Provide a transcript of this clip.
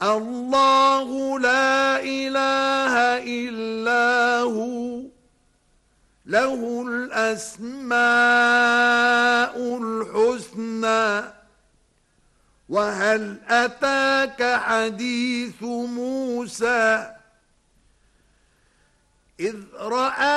الله لا إله إلا هو له الأسماء الحسنى وهل أتاك حديث موسى إذ رأى